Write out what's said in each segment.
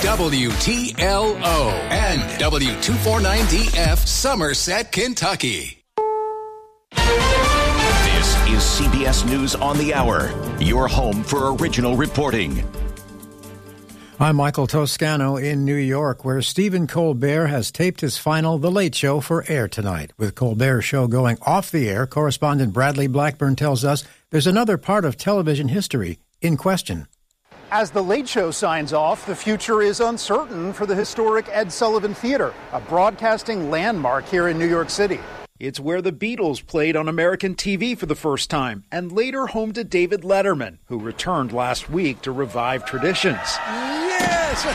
WTLO and W249DF Somerset, Kentucky. This is CBS News on the Hour, your home for original reporting. I'm Michael Toscano in New York, where Stephen Colbert has taped his final The Late Show for air tonight. With Colbert's show going off the air, correspondent Bradley Blackburn tells us there's another part of television history in question. As The Late Show signs off, the future is uncertain for the historic Ed Sullivan Theater, a broadcasting landmark here in New York City. It's where the Beatles played on American TV for the first time, and later home to David Letterman, who returned last week to revive traditions. Yes!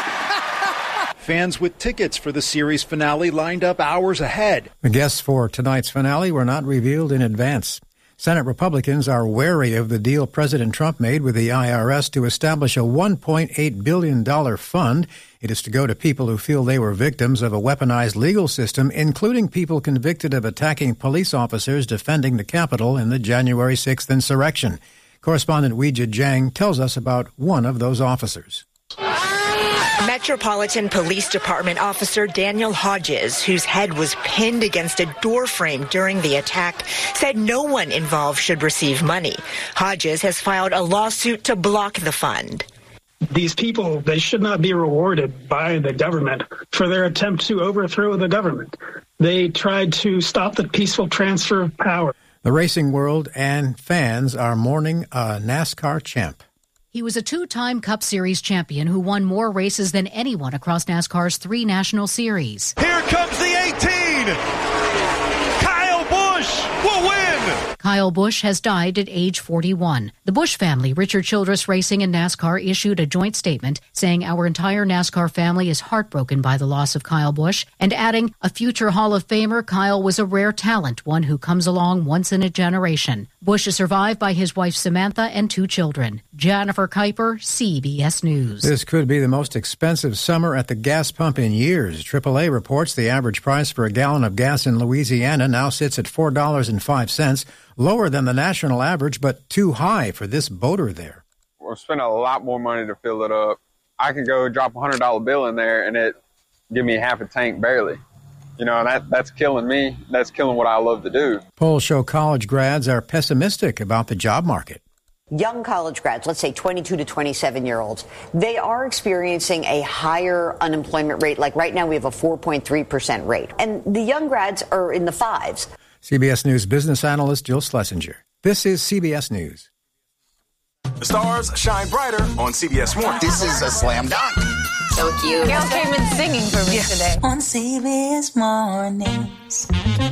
Fans with tickets for the series finale lined up hours ahead. The guests for tonight's finale were not revealed in advance. Senate Republicans are wary of the deal President Trump made with the IRS to establish a $1.8 billion fund. It is to go to people who feel they were victims of a weaponized legal system, including people convicted of attacking police officers defending the Capitol in the January 6th insurrection. Correspondent Weijia Jiang tells us about one of those officers. Metropolitan Police Department officer Daniel Hodges, whose head was pinned against a doorframe during the attack, said no one involved should receive money. Hodges has filed a lawsuit to block the fund. These people, they should not be rewarded by the government for their attempt to overthrow the government. They tried to stop the peaceful transfer of power. The racing world and fans are mourning a NASCAR champ. He was a two-time Cup Series champion who won more races than anyone across NASCAR's 3 national series. Here comes the 18! Kyle Busch will win! Kyle Busch has died at age 41. The Busch family, Richard Childress Racing and NASCAR, issued a joint statement saying our entire NASCAR family is heartbroken by the loss of Kyle Busch, and adding, a future Hall of Famer, Kyle was a rare talent, one who comes along once in a generation. Busch is survived by his wife Samantha and 2 children. Jennifer Kuiper, CBS News. This could be the most expensive summer at the gas pump in years. AAA reports the average price for a gallon of gas in Louisiana now sits at $4.05, lower than the national average, but too high for this boater there. We're spending a lot more money to fill it up. I can go drop a $100 bill in there and it give me half a tank barely. You know, that's killing me. That's killing what I love to do. Polls show college grads are pessimistic about the job market. Young college grads, let's say 22 to 27-year-olds, they are experiencing a higher unemployment rate. Like right now, we have a 4.3% rate. And the young grads are in the 5s. CBS News business analyst Jill Schlesinger. This is CBS News. The stars shine brighter on CBS Mornings. This is a slam dunk. So cute. Y'all came in singing for me today. On CBS Mornings.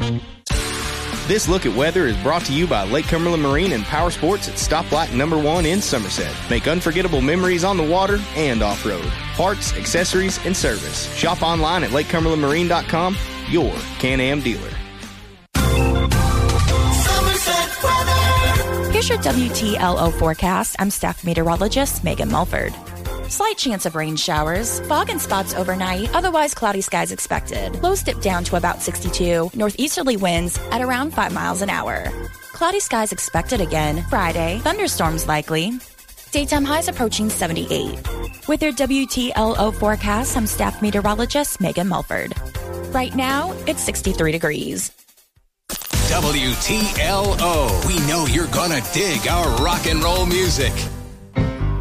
This look at weather is brought to you by Lake Cumberland Marine and Power Sports at Stoplight Number 1 in Somerset. Make unforgettable memories on the water and off-road. Parts, accessories, and service. Shop online at lakecumberlandmarine.com, your Can-Am dealer. Here's your WTLO forecast. I'm staff meteorologist Megan Mulford. Slight chance of rain showers, fog and spots overnight, otherwise cloudy skies expected. Lows dip down to about 62, northeasterly winds at around 5 miles an hour. Cloudy skies expected again Friday, thunderstorms likely. Daytime highs approaching 78. With your WTLO forecast, I'm staff meteorologist Megan Mulford. Right now, it's 63 degrees. WTLO. We know you're gonna dig our rock and roll music.